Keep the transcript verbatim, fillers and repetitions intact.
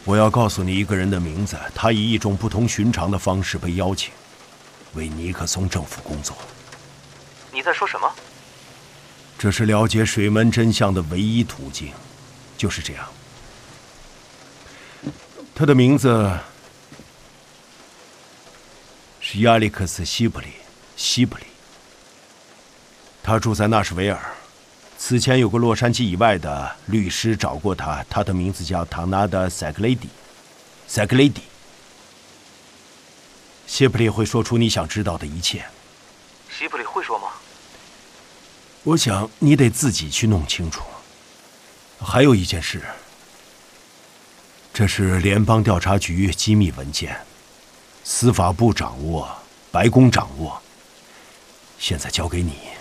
我要告诉你一个人的名字，他以一种不同寻常的方式被邀请，为尼克松政府工作。 你在说什么？ 这是了解水门真相的唯一途径，就是这样。他的名字是亚历克斯·希普利，希普利。他住在纳什维尔。此前有个洛杉矶以外的律师找过他，他的名字叫唐纳德·塞格雷迪。塞格雷迪，希普利会说出你想知道的一切。 希普利会说吗？ 我想你得自己去弄清楚。还有一件事，这是联邦调查局机密文件，司法部掌握，白宫掌握，现在交给你。